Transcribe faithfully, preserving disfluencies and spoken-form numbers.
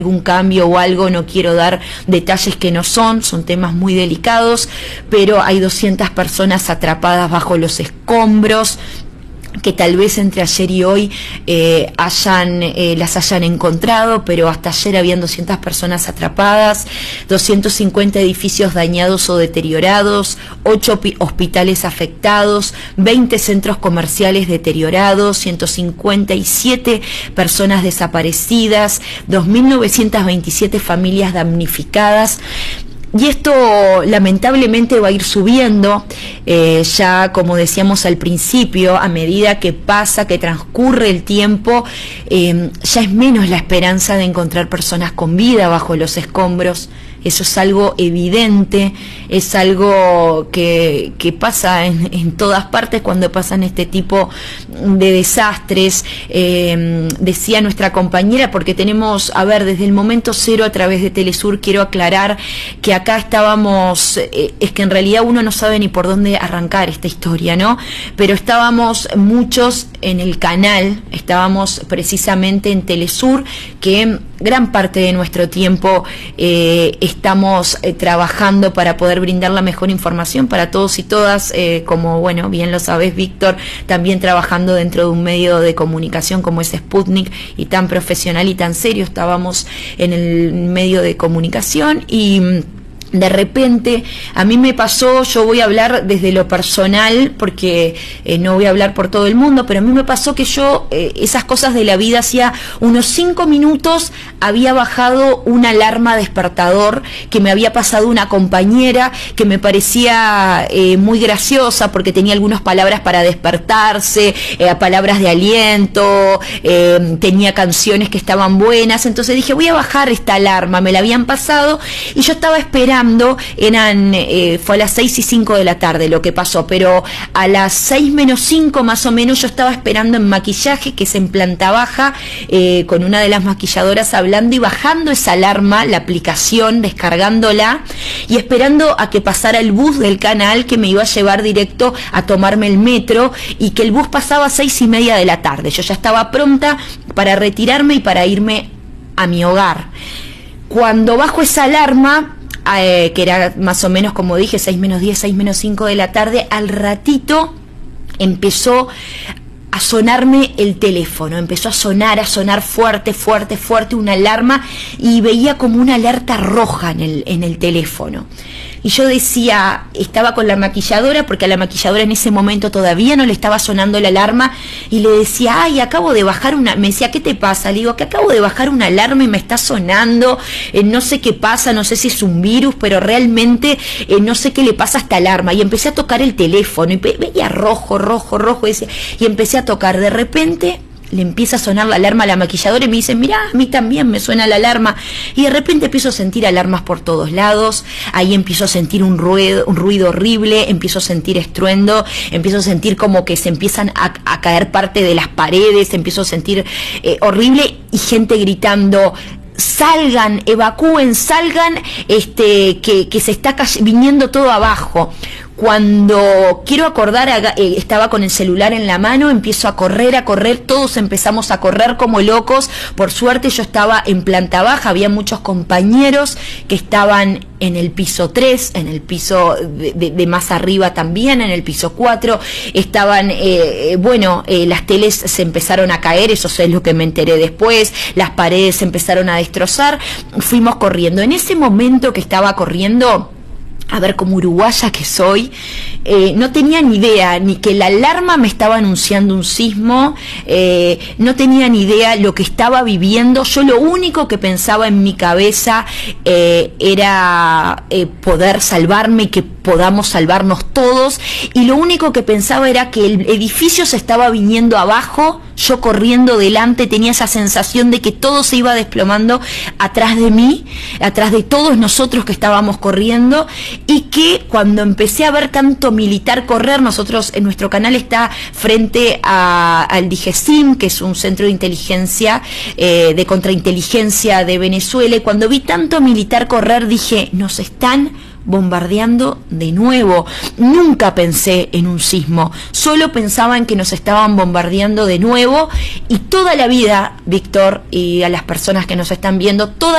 algún cambio o algo, no quiero dar detalles que no son, son temas muy delicados, pero hay doscientas personas atrapadas bajo los escombros, que tal vez entre ayer y hoy eh, hayan, eh, las hayan encontrado, pero hasta ayer habían doscientas personas atrapadas, doscientos cincuenta edificios dañados o deteriorados, ocho hospitales afectados, veinte centros comerciales deteriorados, ciento cincuenta y siete personas desaparecidas, dos mil novecientas veintisiete familias damnificadas. Y esto lamentablemente va a ir subiendo, eh, ya como decíamos al principio, a medida que pasa, que transcurre el tiempo, eh, ya es menos la esperanza de encontrar personas con vida bajo los escombros. Eso es algo evidente, es algo que, que pasa en, en todas partes cuando pasan este tipo de desastres. Eh, decía nuestra compañera, porque tenemos, a ver, desde el momento cero a través de Telesur, quiero aclarar que acá estábamos, eh, es que en realidad uno no sabe ni por dónde arrancar esta historia, ¿no? Pero estábamos muchos en el canal, estábamos precisamente en Telesur, que gran parte de nuestro tiempo eh, estamos eh, trabajando para poder brindar la mejor información para todos y todas, eh, como bueno, bien lo sabes, Víctor, también trabajando dentro de un medio de comunicación como es Sputnik, y tan profesional y tan serio estábamos en el medio de comunicación. Y de repente a mí me pasó, yo voy a hablar desde lo personal porque eh, no voy a hablar por todo el mundo, pero a mí me pasó que yo eh, esas cosas de la vida, hacía unos cinco minutos había bajado una alarma despertador que me había pasado una compañera, que me parecía eh, muy graciosa porque tenía algunas palabras para despertarse, eh, palabras de aliento, eh, tenía canciones que estaban buenas. Entonces dije, voy a bajar esta alarma, me la habían pasado y yo estaba esperando. Eran, eh, fue a las seis y cinco de la tarde lo que pasó, pero a las seis menos cinco más o menos yo estaba esperando en maquillaje, que es en planta baja, eh, con una de las maquilladoras hablando y bajando esa alarma, la aplicación, descargándola y esperando a que pasara el bus del canal que me iba a llevar directo a tomarme el metro, y que el bus pasaba a seis y media de la tarde. Yo ya estaba pronta para retirarme y para irme a mi hogar. Cuando bajo esa alarma, Eh, que era más o menos, como dije, seis menos diez, seis menos cinco de la tarde, al ratito empezó a sonarme el teléfono, empezó a sonar, a sonar fuerte, fuerte, fuerte, una alarma, y veía como una alerta roja en el, en el teléfono. Y yo decía, estaba con la maquilladora, porque a la maquilladora en ese momento todavía no le estaba sonando la alarma, y le decía, ay, acabo de bajar una, me decía, ¿qué te pasa? Le digo, que acabo de bajar una alarma y me está sonando, eh, no sé qué pasa, no sé si es un virus, pero realmente eh, no sé qué le pasa a esta alarma. Y empecé a tocar el teléfono, y veía rojo, rojo, rojo, y, decía, y empecé a tocar. De repente le empieza a sonar la alarma a la maquilladora y me dice, mirá, a mí también me suena la alarma. Y de repente empiezo a sentir alarmas por todos lados, ahí empiezo a sentir un ruido, un ruido horrible, empiezo a sentir estruendo, empiezo a sentir como que se empiezan a, a caer parte de las paredes, empiezo a sentir eh, horrible, y gente gritando, salgan, evacúen, salgan, este, que, que se está viniendo todo abajo. Cuando quiero acordar, eh, estaba con el celular en la mano, empiezo a correr, a correr, todos empezamos a correr como locos. Por suerte yo estaba en planta baja, había muchos compañeros que estaban en el piso tres, en el piso de, de, de más arriba también, en el piso cuatro, estaban, eh, bueno, eh, las teles se empezaron a caer, eso es lo que me enteré después, las paredes se empezaron a destrozar, fuimos corriendo. En ese momento que estaba corriendo, a ver, como uruguaya que soy, eh, no tenía ni idea, ni que la alarma me estaba anunciando un sismo, eh, no tenía ni idea lo que estaba viviendo. Yo lo único que pensaba en mi cabeza eh, era eh, poder salvarme, que podamos salvarnos todos, y lo único que pensaba era que el edificio se estaba viniendo abajo, yo corriendo delante, tenía esa sensación de que todo se iba desplomando atrás de mí, atrás de todos nosotros que estábamos corriendo. Y que cuando empecé a ver tanto militar correr, nosotros en nuestro canal está frente a, al DIGESIM, que es un centro de inteligencia, eh, de contrainteligencia de Venezuela, y cuando vi tanto militar correr dije, nos están bombardeando de nuevo. Nunca pensé en un sismo, solo pensaba en que nos estaban bombardeando de nuevo, y toda la vida, Víctor, y a las personas que nos están viendo, toda